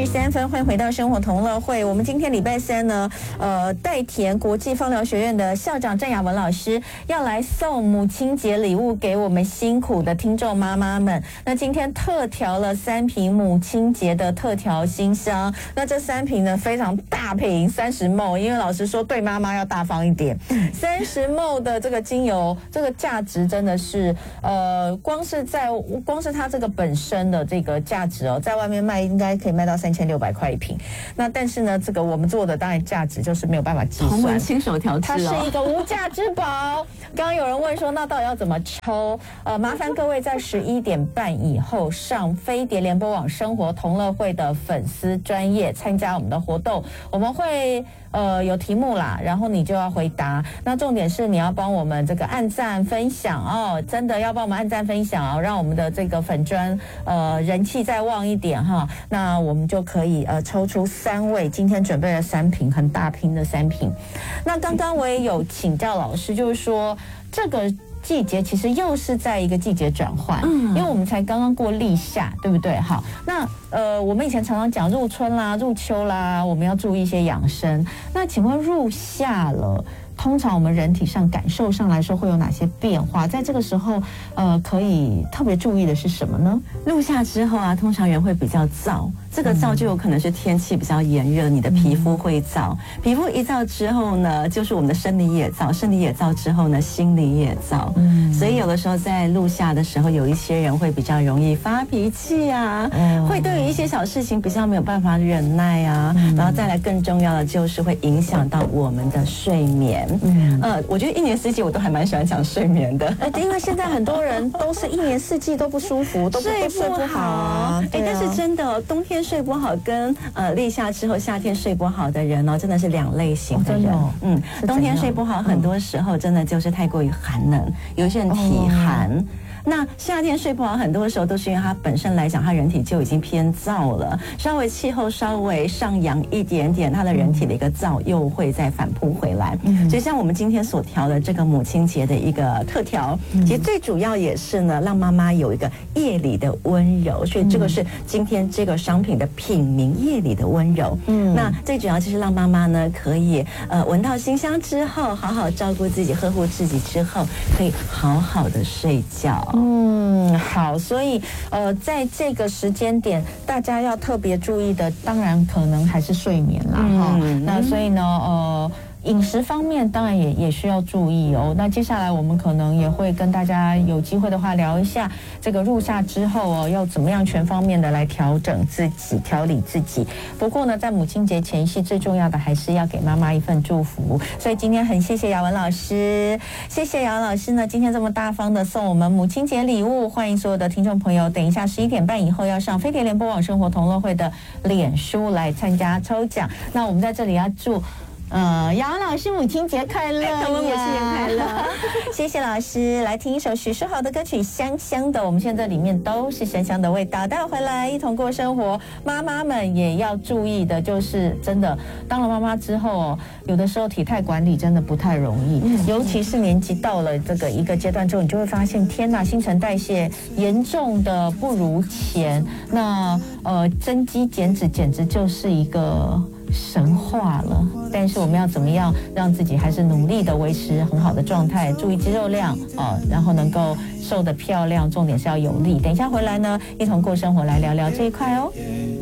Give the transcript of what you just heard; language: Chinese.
3分，欢迎回到生活同乐会。我们今天礼拜三呢，代田国际芳疗学院的校长郑雅文老师要来送母亲节礼物给我们辛苦的听众妈妈们。那今天特调了3瓶母亲节的特调馨香。那这3瓶呢非常大瓶，30ml，因为老师说对妈妈要大方一点。30ml的这个精油，这个价值真的是光是它这个本身的这个价值哦，在外面卖应该可以卖到3600块一瓶。那但是呢，这个我们做的当然价值就是没有办法计算。 同文亲手调制它是一个无价之宝。刚刚有人问说，那到底要怎么抽？麻烦各位在11点半以后上飞碟联播网生活同乐会的粉丝专页参加我们的活动，我们会有题目啦，然后你就要回答。那重点是你要帮我们这个按赞分享哦，真的要帮我们按赞分享哦，让我们的这个粉专人气再旺一点哈。那我们就可以抽出3位，今天准备了3瓶很大瓶的3瓶。那刚刚我也有请教老师，就是说这个季节其实又是在一个季节转换，因为我们才刚刚过立夏，对不对？好，那我们以前常常讲入春啦、入秋啦，我们要注意一些养生。那请问入夏了，通常我们人体上感受上来说会有哪些变化？在这个时候，可以特别注意的是什么呢？ 入夏之后啊，通常人会比较燥，这个燥就有可能是天气比较炎热，你的皮肤会燥。皮肤一燥之后呢，就是我们的生理也燥，生理也燥之后呢，心理也燥。所以有的时候在入夏的时候，有一些人会比较容易发脾气啊，会对于一些小事情比较没有办法忍耐啊，然后再来更重要的就是会影响到我们的睡眠。我觉得一年四季我都还蛮喜欢讲睡眠的， 因为现在很多人都是一年四季都不舒服，都睡不好啊。 但是真的冬天睡不好跟立夏之后夏天睡不好的人哦，真的是2类型的人。冬天睡不好，很多时候真的就是太过于寒冷，有一些人体寒。那夏天睡不好，很多时候都是因为它本身来讲，它人体就已经偏燥了，稍微气候稍微上扬一点点，它的人体的一个燥又会再反扑回来。所以像我们今天所调的这个母亲节的一个特调，其实最主要也是呢，让妈妈有一个夜里的温柔，所以这个是今天这个商品的品名，夜里的温柔。那最主要就是让妈妈呢可以闻到馨香之后，好好照顾自己，呵护自己之后，可以好好的睡觉。 好，所以在这个时间点，大家要特别注意的，当然可能还是睡眠啦，那所以呢，饮食方面当然也需要注意哦。那接下来我们可能也会跟大家有机会的话聊一下这个入夏之后哦，要怎么样全方面的来调整自己、调理自己。不过呢，在母亲节前夕，最重要的还是要给妈妈一份祝福。所以今天很谢谢雅文老师，谢谢雅文老师呢，今天这么大方的送我们母亲节礼物。欢迎所有的听众朋友，等一下11点半以后要上飞碟联播网生活同乐会的脸书来参加抽奖。那我们在这里要祝雅文老师母亲节快乐呀！ 母亲节快乐！ 谢谢老师，来听一首许书豪的歌曲《香香的》，我们现在里面都是香香的味道。待会回来一同过生活，妈妈们也要注意的，就是真的当了妈妈之后，有的时候体态管理真的不太容易，尤其是年纪到了这个一个阶段之后，你就会发现，天哪，新陈代谢严重的不如前，那增肌减脂简直就是一个神话了。但是我们要怎么样让自己还是努力的维持很好的状态，注意肌肉量然后能够瘦得漂亮，重点是要有力。等一下回来呢，一同过生活来聊聊这一块哦。